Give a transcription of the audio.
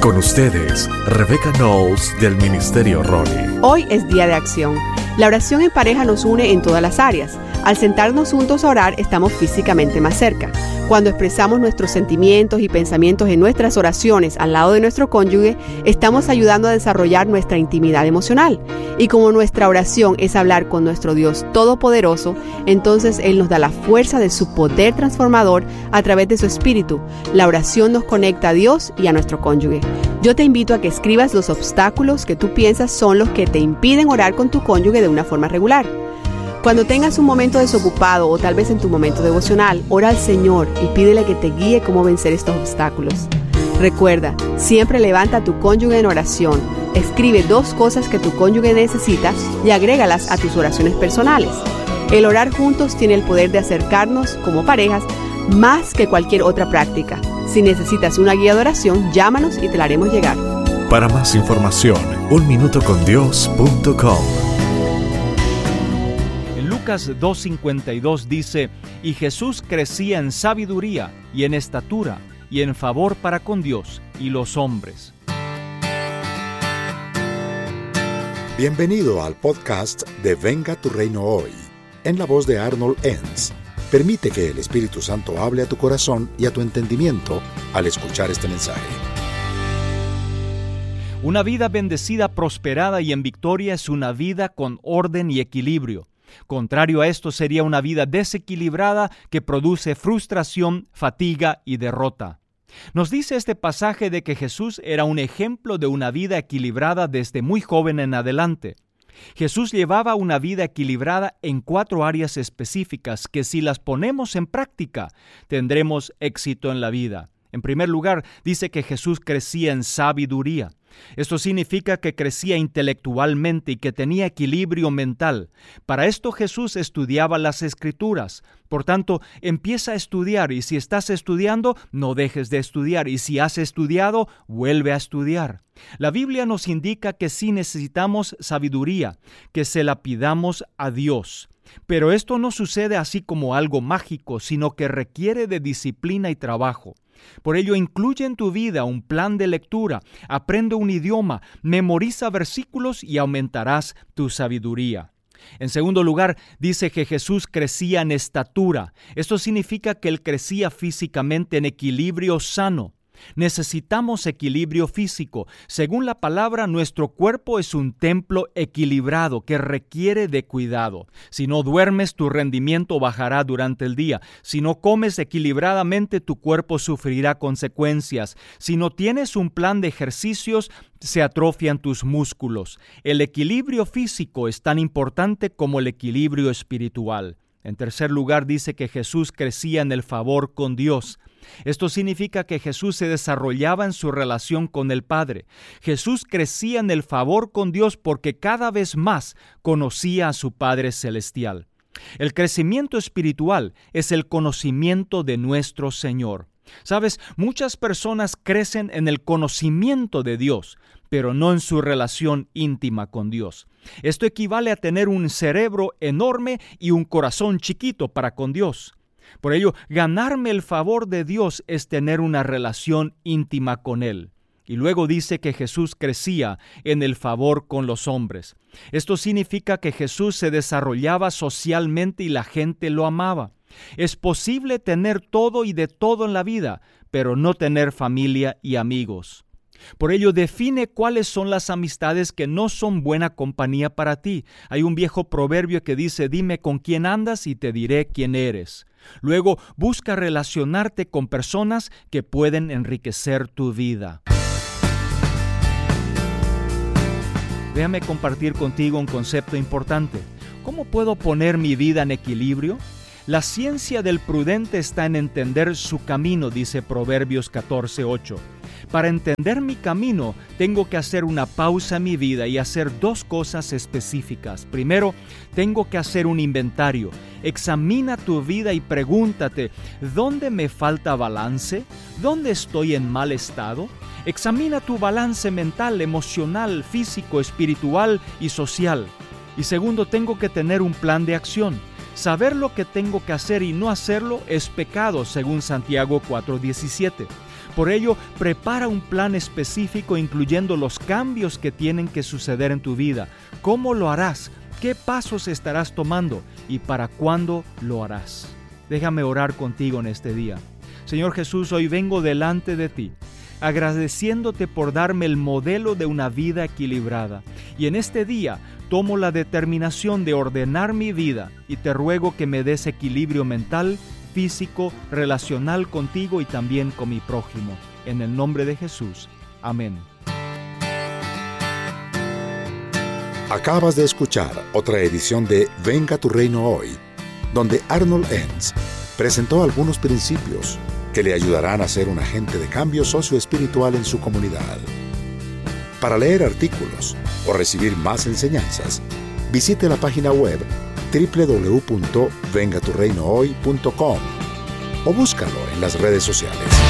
Con ustedes, Rebecca Knowles del Ministerio Ronnie. Hoy es Día de Acción. La oración en pareja nos une en todas las áreas. Al sentarnos juntos a orar, estamos físicamente más cerca. Cuando expresamos nuestros sentimientos y pensamientos en nuestras oraciones al lado de nuestro cónyuge, estamos ayudando a desarrollar nuestra intimidad emocional. Y como nuestra oración es hablar con nuestro Dios Todopoderoso, entonces Él nos da la fuerza de su poder transformador a través de su Espíritu. La oración nos conecta a Dios y a nuestro cónyuge. Yo te invito a que escribas los obstáculos que tú piensas son los que te impiden orar con tu cónyuge de una forma regular. Cuando tengas un momento desocupado o tal vez en tu momento devocional, ora al Señor y pídele que te guíe cómo vencer estos obstáculos. Recuerda, siempre levanta a tu cónyuge en oración. Escribe 2 cosas que tu cónyuge necesita y agrégalas a tus oraciones personales. El orar juntos tiene el poder de acercarnos como parejas más que cualquier otra práctica. Si necesitas una guía de oración, llámanos y te la haremos llegar. Para más información, unminutocondios.com. Lucas 2:52 dice: y Jesús crecía en sabiduría y en estatura y en favor para con Dios y los hombres. Bienvenido al podcast de Venga tu Reino Hoy, en la voz de Arnold Enns. Permite que el Espíritu Santo hable a tu corazón y a tu entendimiento al escuchar este mensaje. Una vida bendecida, prosperada y en victoria es una vida con orden y equilibrio. Contrario a esto sería una vida desequilibrada que produce frustración, fatiga y derrota. Nos dice este pasaje de que Jesús era un ejemplo de una vida equilibrada desde muy joven en adelante. Jesús llevaba una vida equilibrada en 4 áreas específicas que si las ponemos en práctica, tendremos éxito en la vida. En primer lugar, dice que Jesús crecía en sabiduría. Esto significa que crecía intelectualmente y que tenía equilibrio mental. Para esto Jesús estudiaba las Escrituras. Por tanto, empieza a estudiar y si estás estudiando, no dejes de estudiar. Y si has estudiado, vuelve a estudiar. La Biblia nos indica que sí necesitamos sabiduría, que se la pidamos a Dios. Pero esto no sucede así como algo mágico, sino que requiere de disciplina y trabajo. Por ello, incluye en tu vida un plan de lectura, aprende un idioma, memoriza versículos y aumentarás tu sabiduría. En segundo lugar, dice que Jesús crecía en estatura. Esto significa que Él crecía físicamente en equilibrio sano. Necesitamos equilibrio físico. Según la palabra, nuestro cuerpo es un templo equilibrado que requiere de cuidado. Si no duermes, tu rendimiento bajará durante el día. Si no comes equilibradamente, tu cuerpo sufrirá consecuencias. Si no tienes un plan de ejercicios, se atrofian tus músculos. El equilibrio físico es tan importante como el equilibrio espiritual. En tercer lugar, dice que Jesús crecía en el favor con Dios. Esto significa que Jesús se desarrollaba en su relación con el Padre. Jesús crecía en el favor con Dios porque cada vez más conocía a su Padre Celestial. El crecimiento espiritual es el conocimiento de nuestro Señor. ¿Sabes? Muchas personas crecen en el conocimiento de Dios, pero no en su relación íntima con Dios. Esto equivale a tener un cerebro enorme y un corazón chiquito para con Dios. Por ello, ganarme el favor de Dios es tener una relación íntima con Él. Y luego dice que Jesús crecía en el favor con los hombres. Esto significa que Jesús se desarrollaba socialmente y la gente lo amaba. Es posible tener todo y de todo en la vida, pero no tener familia y amigos. Por ello, define cuáles son las amistades que no son buena compañía para ti. Hay un viejo proverbio que dice: dime con quién andas y te diré quién eres. Luego, busca relacionarte con personas que pueden enriquecer tu vida. Déjame compartir contigo un concepto importante. ¿Cómo puedo poner mi vida en equilibrio? La ciencia del prudente está en entender su camino, dice Proverbios 14:8. Para entender mi camino, tengo que hacer una pausa en mi vida y hacer 2 cosas específicas. Primero, tengo que hacer un inventario. Examina tu vida y pregúntate, ¿dónde me falta balance? ¿Dónde estoy en mal estado? Examina tu balance mental, emocional, físico, espiritual y social. Y segundo, tengo que tener un plan de acción. Saber lo que tengo que hacer y no hacerlo es pecado, según Santiago 4:17. Por ello, prepara un plan específico incluyendo los cambios que tienen que suceder en tu vida. ¿Cómo lo harás? ¿Qué pasos estarás tomando? ¿Y para cuándo lo harás? Déjame orar contigo en este día. Señor Jesús, hoy vengo delante de ti, agradeciéndote por darme el modelo de una vida equilibrada. Y en este día tomo la determinación de ordenar mi vida y te ruego que me des equilibrio mental, físico, relacional contigo y también con mi prójimo. En el nombre de Jesús. Amén. Acabas de escuchar otra edición de Venga tu Reino Hoy, donde Arnold Enns presentó algunos principios que le ayudarán a ser un agente de cambio socioespiritual en su comunidad. Para leer artículos o recibir más enseñanzas, visite la página web www.vengaturreinohoy.com o búscalo en las redes sociales.